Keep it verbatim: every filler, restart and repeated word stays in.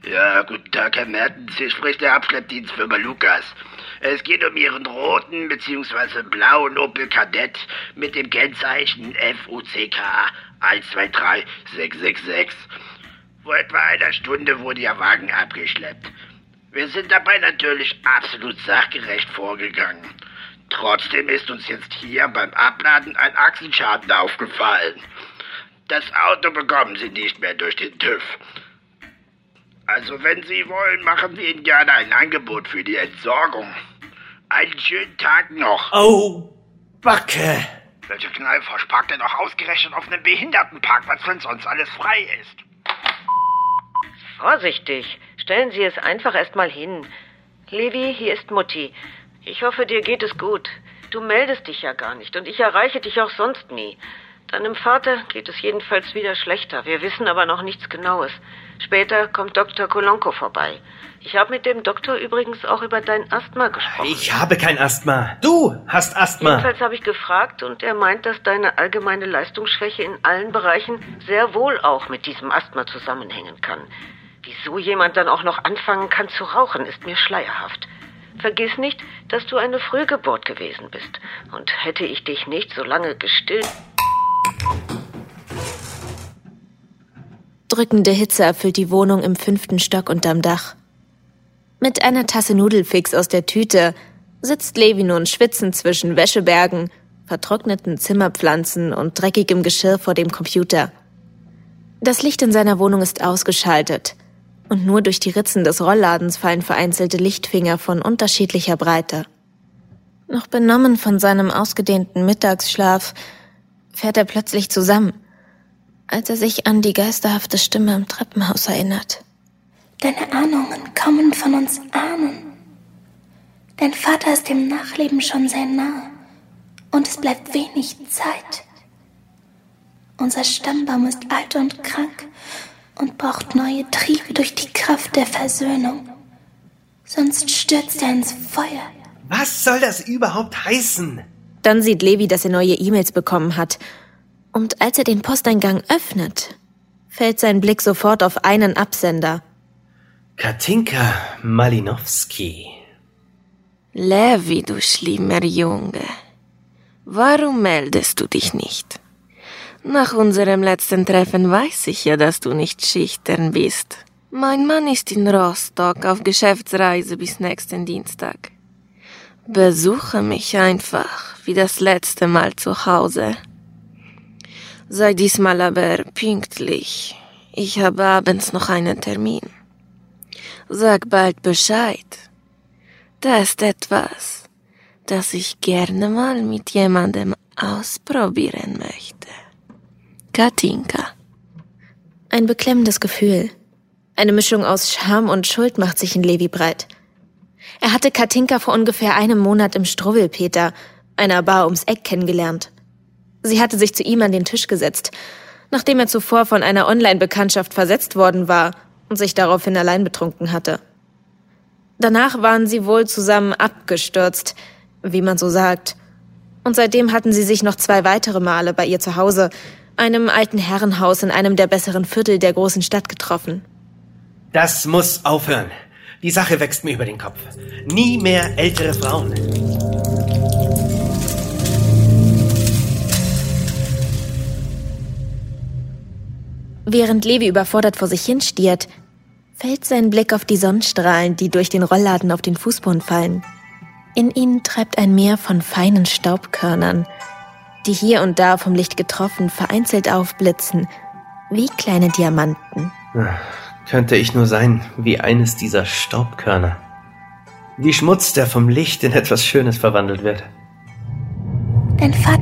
Ja, guten Tag, Herr Mertens. Hier spricht der Abschleppdienstfirma Lukas. Es geht um Ihren roten bzw. blauen Opel Kadett mit dem Kennzeichen F U C K eins zwei drei sechs sechs sechs. Vor etwa einer Stunde wurde Ihr Wagen abgeschleppt. Wir sind dabei natürlich absolut sachgerecht vorgegangen. Trotzdem ist uns jetzt hier beim Abladen ein Achsenschaden aufgefallen. Das Auto bekommen Sie nicht mehr durch den TÜV. Also wenn Sie wollen, machen wir Ihnen gerne ein Angebot für die Entsorgung. Einen schönen Tag noch. Oh, Backe. Welcher Knallfrosch parkt denn auch ausgerechnet auf einem Behindertenparkplatz, wenn sonst alles frei ist? Vorsichtig. Stellen Sie es einfach erstmal hin. Levi, hier ist Mutti. Ich hoffe, dir geht es gut. Du meldest dich ja gar nicht und ich erreiche dich auch sonst nie. Deinem Vater geht es jedenfalls wieder schlechter. Wir wissen aber noch nichts Genaues. Später kommt Doktor Kolonko vorbei. Ich habe mit dem Doktor übrigens auch über dein Asthma gesprochen. Ich habe kein Asthma. Du hast Asthma. Jedenfalls habe ich gefragt und er meint, dass deine allgemeine Leistungsschwäche in allen Bereichen sehr wohl auch mit diesem Asthma zusammenhängen kann. Wieso jemand dann auch noch anfangen kann zu rauchen, ist mir schleierhaft. Vergiss nicht, dass du eine Frühgeburt gewesen bist. Und hätte ich dich nicht so lange gestillt... Drückende Hitze erfüllt die Wohnung im fünften Stock unterm Dach. Mit einer Tasse Nudelfix aus der Tüte sitzt Levi nun schwitzend zwischen Wäschebergen, vertrockneten Zimmerpflanzen und dreckigem Geschirr vor dem Computer. Das Licht in seiner Wohnung ist ausgeschaltet und nur durch die Ritzen des Rollladens fallen vereinzelte Lichtfinger von unterschiedlicher Breite. Noch benommen von seinem ausgedehnten Mittagsschlaf fährt er plötzlich zusammen, als er sich an die geisterhafte Stimme im Treppenhaus erinnert. Deine Ahnungen kommen von uns Ahnen. Dein Vater ist dem Nachleben schon sehr nahe und es bleibt wenig Zeit. Unser Stammbaum ist alt und krank und braucht neue Triebe durch die Kraft der Versöhnung. Sonst stürzt er ins Feuer. Was soll das überhaupt heißen? Dann sieht Levi, dass er neue E-Mails bekommen hat. Und als er den Posteingang öffnet, fällt sein Blick sofort auf einen Absender. Katinka Malinowski. Levi, du schlimmer Junge. Warum meldest du dich nicht? Nach unserem letzten Treffen weiß ich ja, dass du nicht schüchtern bist. Mein Mann ist in Rostock auf Geschäftsreise bis nächsten Dienstag. Besuche mich einfach wie das letzte Mal zu Hause. Sei diesmal aber pünktlich. Ich habe abends noch einen Termin. Sag bald Bescheid. Da ist etwas, das ich gerne mal mit jemandem ausprobieren möchte. Katinka. Ein beklemmendes Gefühl. Eine Mischung aus Scham und Schuld macht sich in Levi breit. Er hatte Katinka vor ungefähr einem Monat im Struwwelpeter, einer Bar ums Eck, kennengelernt. Sie hatte sich zu ihm an den Tisch gesetzt, nachdem er zuvor von einer Online-Bekanntschaft versetzt worden war und sich daraufhin allein betrunken hatte. Danach waren sie wohl zusammen abgestürzt, wie man so sagt. Und seitdem hatten sie sich noch zwei weitere Male bei ihr zu Hause, einem alten Herrenhaus in einem der besseren Viertel der großen Stadt, getroffen. Das muss aufhören. Die Sache wächst mir über den Kopf. Nie mehr ältere Frauen. Während Levi überfordert vor sich hin stiert, fällt sein Blick auf die Sonnenstrahlen, die durch den Rollladen auf den Fußboden fallen. In ihnen treibt ein Meer von feinen Staubkörnern, die hier und da vom Licht getroffen vereinzelt aufblitzen, wie kleine Diamanten. Könnte ich nur sein wie eines dieser Staubkörner. Wie Schmutz, der vom Licht in etwas Schönes verwandelt wird. Dein Vater